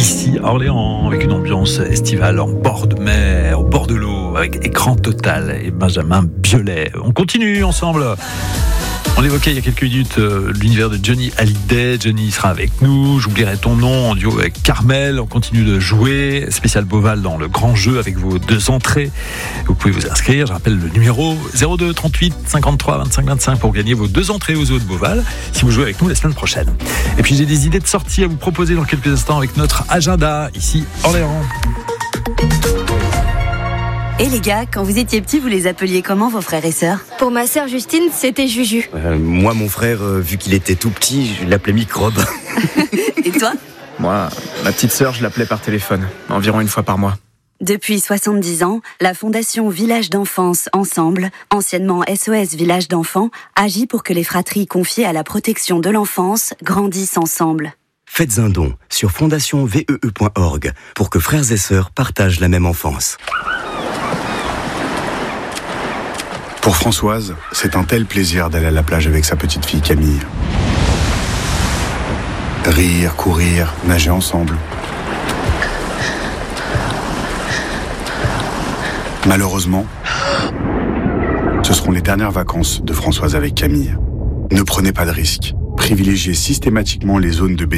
ici à Orléans, avec une ambiance estivale en bord de mer, au bord de l'eau, avec écran total et Benjamin Biolay. On continue ensemble. On évoquait il y a quelques minutes l'univers de Johnny Hallyday. Johnny sera avec nous. J'oublierai ton nom en duo avec Carmel. On continue de jouer. Spécial Beauval dans le grand jeu avec vos 2 entrées. Vous pouvez vous inscrire. Je rappelle le numéro 02 38 53 25 25 pour gagner vos 2 entrées aux Zoo de Beauval si vous jouez avec nous la semaine prochaine. Et puis j'ai des idées de sortie à vous proposer dans quelques instants avec notre agenda ici Orléans. Et les gars, quand vous étiez petits, vous les appeliez comment vos frères et sœurs ? Pour ma sœur Justine, c'était Juju. Moi, mon frère, vu qu'il était tout petit, je l'appelais Microbe. Et toi ? Moi, ma petite sœur, je l'appelais par téléphone, environ 1 fois par mois. Depuis 70 ans, la Fondation Village d'Enfance Ensemble, anciennement SOS Village d'Enfants, agit pour que les fratries confiées à la protection de l'enfance grandissent ensemble. Faites un don sur fondationvee.org pour que frères et sœurs partagent la même enfance. Pour Françoise, c'est un tel plaisir d'aller à la plage avec sa petite fille Camille. Rire, courir, nager ensemble. Malheureusement, ce seront les dernières vacances de Françoise avec Camille. Ne prenez pas de risques. Privilégiez systématiquement les zones de baignade